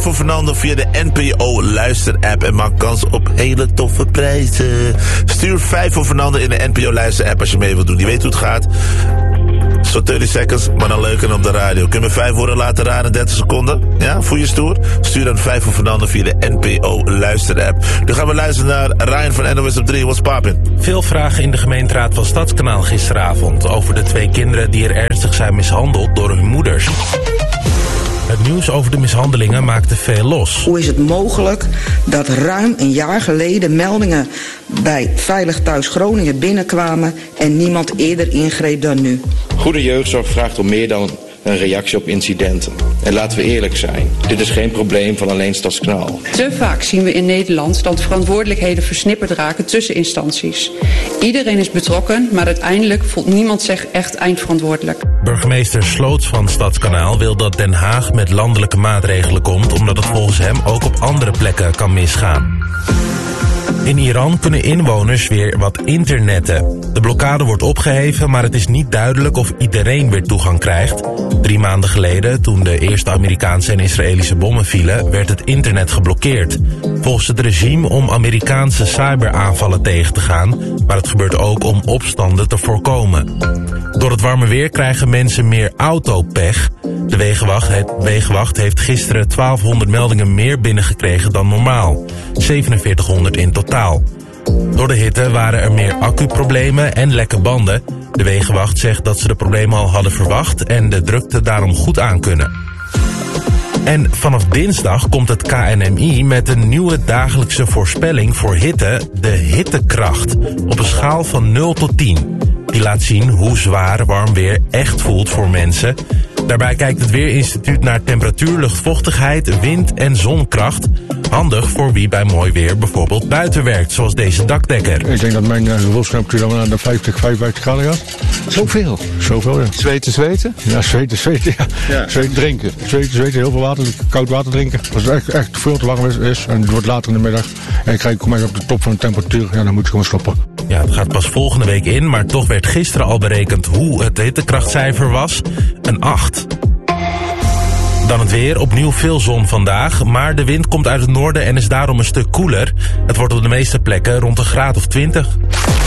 voor Fernando via de NPO Luister-app en maak kans op hele toffe prijzen. Stuur 5 voor Fernando in de NPO Luister-app als je mee wilt doen. Die weet hoe het gaat. Zo 30 seconds, maar dan leuk en op de radio. Kun je 5 woorden laten raden in 30 seconden? Ja, voel je stoer? Stuur dan 5 voor Fernando via de NPO Luister-app. Nu gaan we luisteren naar Ryan van NOS op 3. What's poppin'? Veel vragen in de gemeenteraad van Stadskanaal gisteravond over de 2 kinderen die er ernstig zijn mishandeld door hun moeders. Het nieuws over de mishandelingen maakte veel los. Hoe is het mogelijk dat ruim een jaar geleden meldingen bij Veilig Thuis Groningen binnenkwamen en niemand eerder ingreep dan nu? Goede jeugdzorg vraagt om meer dan een reactie op incidenten. En laten we eerlijk zijn, dit is geen probleem van alleen Stadskanaal. Te vaak zien we in Nederland dat verantwoordelijkheden versnipperd raken tussen instanties. Iedereen is betrokken, maar uiteindelijk voelt niemand zich echt eindverantwoordelijk. Burgemeester Sloots van Stadskanaal wil dat Den Haag met landelijke maatregelen komt, omdat het volgens hem ook op andere plekken kan misgaan. In Iran kunnen inwoners weer wat internetten. De blokkade wordt opgeheven, maar het is niet duidelijk of iedereen weer toegang krijgt. 3 maanden geleden, toen de eerste Amerikaanse en Israëlische bommen vielen, werd het internet geblokkeerd. Volgens het regime om Amerikaanse cyberaanvallen tegen te gaan, maar het gebeurt ook om opstanden te voorkomen. Door het warme weer krijgen mensen meer autopech. De Wegenwacht heeft gisteren 1200 meldingen meer binnengekregen dan normaal. 4700 in totaal. Door de hitte waren er meer accuproblemen en lekke banden. De Wegenwacht zegt dat ze de problemen al hadden verwacht en de drukte daarom goed aankunnen. En vanaf dinsdag komt het KNMI met een nieuwe dagelijkse voorspelling voor hitte, de hittekracht, op een schaal van 0 tot 10. Die laat zien hoe zwaar warm weer echt voelt voor mensen. Daarbij kijkt het Weerinstituut naar temperatuur, luchtvochtigheid, wind en zonkracht. Handig voor wie bij mooi weer bijvoorbeeld buiten werkt, zoals deze dakdekker. Ik denk dat mijn gevoelstemperatuur dan naar de 50, 55 graden gaat. Zoveel? Zoveel, ja. Zweten? Ja, zweten, ja. Zweten, drinken. Zweten, heel veel water, koud water drinken. Als het echt veel te warm is en het wordt later in de middag en ik kom op de top van de temperatuur, ja, dan moet je gewoon stoppen. Ja, het gaat pas volgende week in, maar toch werd gisteren al berekend hoe het hittekrachtcijfer was. Een 8. Dan het weer, opnieuw veel zon vandaag, maar de wind komt uit het noorden en is daarom een stuk koeler. Het wordt op de meeste plekken rond een graad of 20.